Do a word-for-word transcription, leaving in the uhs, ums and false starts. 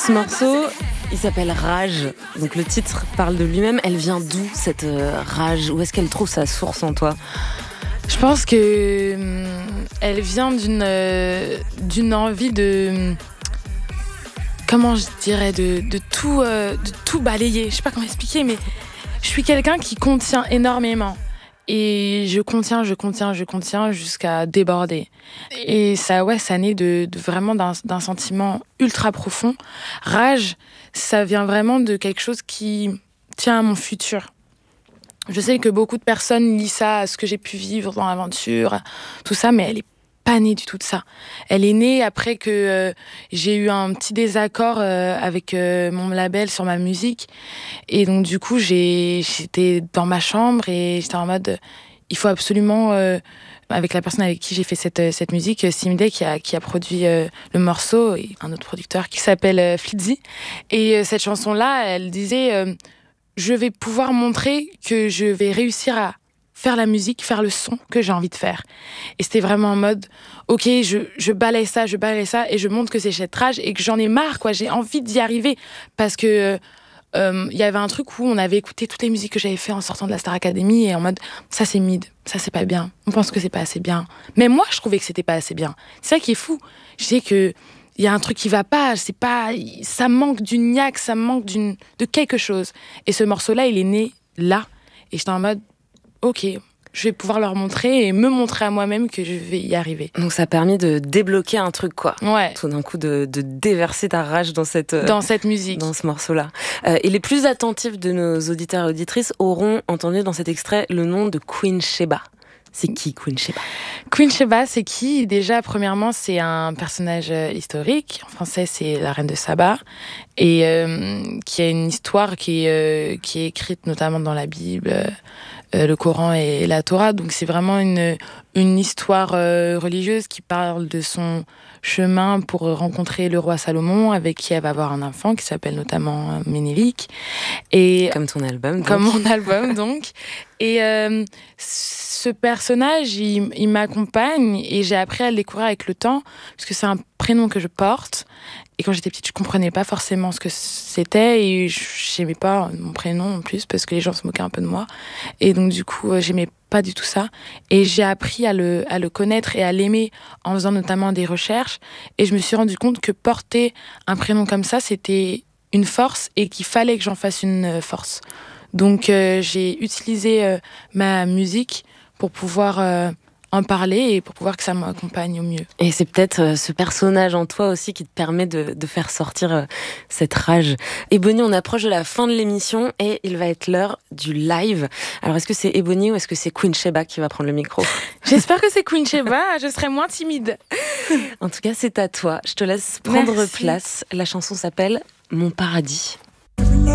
Ce morceau, il s'appelle Rage. Donc le titre parle de lui-même. Elle vient d'où cette euh, rage ? Où est-ce qu'elle trouve sa source en toi ? Je pense que hum, elle vient d'une euh, d'une envie de comment je dirais de de tout euh, de tout balayer. Je sais pas comment expliquer, mais je suis quelqu'un qui contient énormément. Et je contiens, je contiens, je contiens jusqu'à déborder. Et ça, ouais, ça naît de, de vraiment d'un, d'un sentiment ultra profond. Rage, ça vient vraiment de quelque chose qui tient à mon futur. Je sais que beaucoup de personnes lient ça à ce que j'ai pu vivre dans l'aventure, tout ça, mais elle est pas née du tout de ça. Elle est née après que euh, j'ai eu un petit désaccord euh, avec euh, mon label sur ma musique. Et donc, du coup, j'ai, j'étais dans ma chambre et j'étais en mode, il faut absolument, euh, avec la personne avec qui j'ai fait cette, cette musique, Simide, qui a, qui a produit euh, le morceau, et un autre producteur qui s'appelle euh, Flitzy. Et euh, cette chanson-là, elle disait, euh, je vais pouvoir montrer que je vais réussir à faire la musique, faire le son que j'ai envie de faire. Et c'était vraiment en mode, ok, je, je balaye ça, je balaye ça, et je montre que c'est cette rage et que j'en ai marre, quoi. J'ai envie d'y arriver. Parce que il euh, y avait un truc où on avait écouté toutes les musiques que j'avais fait en sortant de la Star Academy et en mode, ça c'est mid, ça c'est pas bien, on pense que c'est pas assez bien. Mais moi, je trouvais que c'était pas assez bien. C'est ça qui est fou. Je sais que il y a un truc qui va pas, c'est pas, ça manque d'une niaque, ça manque d'une, de quelque chose. Et ce morceau-là, il est né là. Et j'étais en mode, ok, je vais pouvoir leur montrer et me montrer à moi-même que je vais y arriver. Donc ça a permis de débloquer un truc, quoi. Ouais. Tout d'un coup, de, de déverser ta rage dans cette... Dans cette musique. Dans ce morceau-là. Euh, et les plus attentifs de nos auditeurs et auditrices auront entendu dans cet extrait le nom de Queen Sheba. C'est qui, Queen Sheba ? Queen Sheba, c'est qui ? Déjà, premièrement, c'est un personnage historique. En français, c'est la reine de Saba. Et euh, qui a une histoire qui est, euh, qui est écrite notamment dans la Bible, euh, le Coran et la Torah. Donc, c'est vraiment une, une histoire euh, religieuse qui parle de son chemin pour rencontrer le roi Salomon, avec qui elle va avoir un enfant qui s'appelle notamment Ménélik. Et comme ton album. Donc. Comme mon album, donc. Et euh, ce personnage, il, il m'accompagne et j'ai appris à le découvrir avec le temps, parce que c'est un prénom que je porte. Et quand j'étais petite, je comprenais pas forcément ce que c'était et j'aimais pas mon prénom en plus parce que les gens se moquaient un peu de moi. Et donc, du coup, j'aimais pas du tout ça. Et j'ai appris à le, à le connaître et à l'aimer en faisant notamment des recherches. Et je me suis rendu compte que porter un prénom comme ça, c'était une force et qu'il fallait que j'en fasse une force. Donc, euh, j'ai utilisé euh, ma musique pour pouvoir euh, en parler et pour pouvoir que ça m'accompagne au mieux. Et c'est peut-être euh, ce personnage en toi aussi qui te permet de, de faire sortir euh, cette rage. Ebony, on approche de la fin de l'émission et il va être l'heure du live. Alors, est-ce que c'est Ebony ou est-ce que c'est Queen Sheba qui va prendre le micro ? J'espère que c'est Queen Sheba, je serai moins timide. En tout cas, c'est à toi. Je te laisse prendre Merci. place. La chanson s'appelle « Mon paradis ».